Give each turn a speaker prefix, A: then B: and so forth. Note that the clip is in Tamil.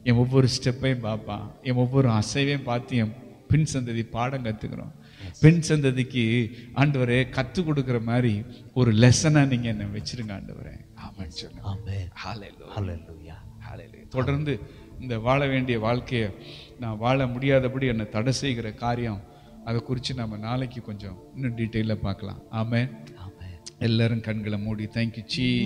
A: என் ஒவ்வொரு ஸ்டெப்பையும் பார்ப்பான், என் ஒவ்வொரு அசைவையும் பார்த்து என் பின் சந்ததி பாடம் கற்றுக்கிறோம். பெண் சந்ததிக்கு ஆண்டவரே கற்றுக் கொடுக்குற மாதிரி ஒரு லெசனா நீங்க என்ன வச்சிருங்க ஆண்டவரே. ஆமென் சொல்லுங்க.
B: ஆமென்.
A: ஹalleluya.
B: ஹalleluya.
A: ஹalleluya. தொடர்ந்து இந்த வாழ வேண்டிய வாழ்க்கையை நான் வாழ முடியாதபடி என்னை தடை செய்கிற காரியம், அதை குறித்து நம்ம நாளைக்கு கொஞ்சம் இன்னும் டீட்டெயிலாக பார்க்கலாம். ஆமென்.
B: ஆமென்.
A: எல்லாரும் கண்களை மூடி தேங்க்யூ சீ